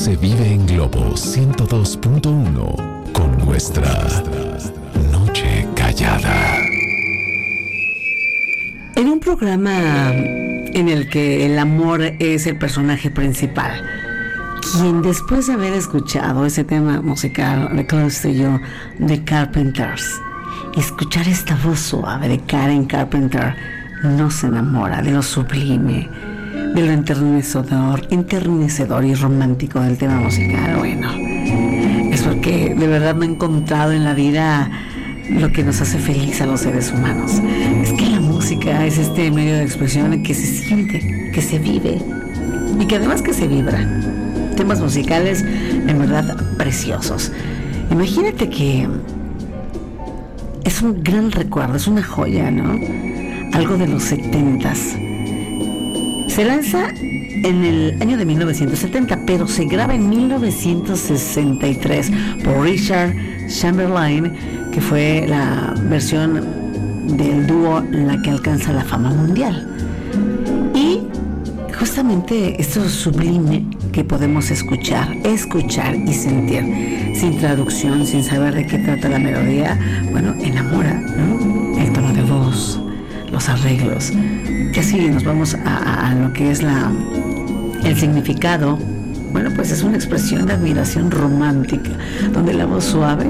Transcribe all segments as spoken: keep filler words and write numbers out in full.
se vive en Globo ciento dos punto uno con nuestra Noche Callada. En un programa en el que el amor es el personaje principal, quien después de haber escuchado ese tema musical, The Close to You, de Carpenters, y escuchar esta voz suave de Karen Carpenter, no se enamora de lo sublime, de lo enternecedor, enternecedor y romántico del tema musical. Bueno, es porque de verdad me he encontrado en la vida lo que nos hace feliz a los seres humanos. Es que la música es este medio de expresión que se siente, que se vive y que además que se vibra. Temas musicales en verdad preciosos. Imagínate que es un gran recuerdo, es una joya, ¿no? Algo de los setentas. Se lanza en el año de mil novecientos setenta, pero se graba en mil novecientos sesenta y tres por Richard Chamberlain, que fue la versión del dúo la que alcanza la fama mundial. Y justamente esto sublime que podemos escuchar, escuchar y sentir, sin traducción, sin saber de qué trata la melodía, bueno, enamora, ¿no? El tono de voz, los arreglos, y así nos vamos a, a lo que es la el significado. Bueno, pues es una expresión de admiración romántica, donde la voz suave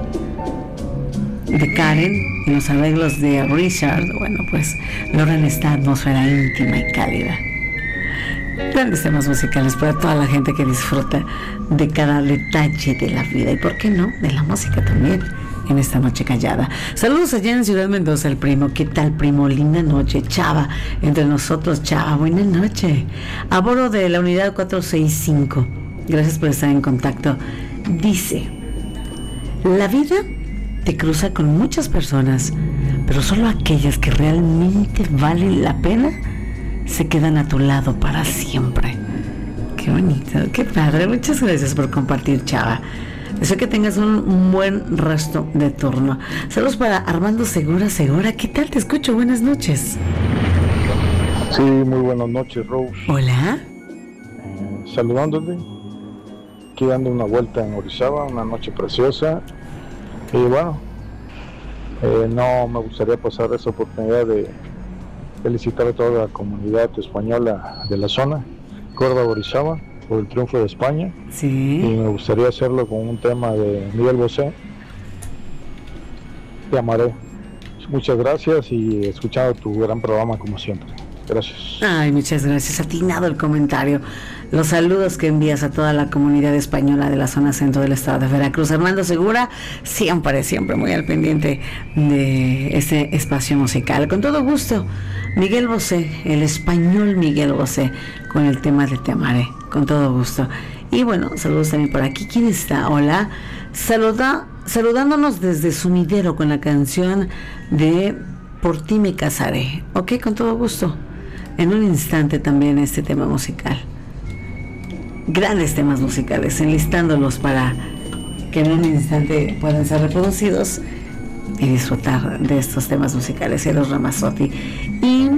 de Karen y los arreglos de Richard, bueno, pues logran esta atmósfera íntima y cálida. Grandes temas musicales para toda la gente que disfruta de cada detalle de la vida y, ¿por qué no?, de la música también en esta noche callada. Saludos allá en Ciudad Mendoza, el primo. ¿Qué tal, primo? Linda noche. Chava, entre nosotros, Chava, buena noche. A bordo de la unidad cuatrocientos sesenta y cinco. Gracias por estar en contacto. Dice: la vida te cruza con muchas personas, pero solo aquellas que realmente valen la pena se quedan a tu lado para siempre. Qué bonito, qué padre. Muchas gracias por compartir, Chava. Deseo que tengas un buen resto de turno. Saludos para Armando Segura. Segura, ¿qué tal? Te escucho. Buenas noches. Sí, muy buenas noches, Rose. Hola. Eh, saludándote. Aquí dando una vuelta en Orizaba, una noche preciosa. Y bueno, eh, no me gustaría pasar esa oportunidad de felicitar a toda la comunidad española de la zona, Córdoba, Orizaba, por el triunfo de España. Sí. Y me gustaría hacerlo con un tema de Miguel Bosé, Te amaré. Muchas gracias y escuchando tu gran programa como siempre. Gracias. Ay, muchas gracias. Atinado el comentario. Los saludos que envías a toda la comunidad española de la zona centro del estado de Veracruz. Armando Segura, siempre, siempre muy al pendiente de ese espacio musical. Con todo gusto, Miguel Bosé, el español Miguel Bosé, con el tema de Te amaré. Con todo gusto. Y bueno, saludos también por aquí. ¿Quién está? Hola. Saluda, saludándonos desde Sumidero con la canción de Por ti me casaré. Ok, con todo gusto. En un instante también este tema musical. Grandes temas musicales, enlistándolos para que en un instante puedan ser reproducidos y disfrutar de estos temas musicales. Eros Ramazzotti. Y